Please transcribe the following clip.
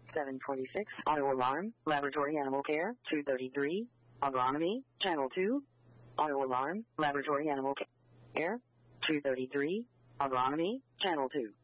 746, auto alarm, laboratory animal care. 233, agronomy, channel 2, auto alarm, laboratory animal care. 233, agronomy, channel 2.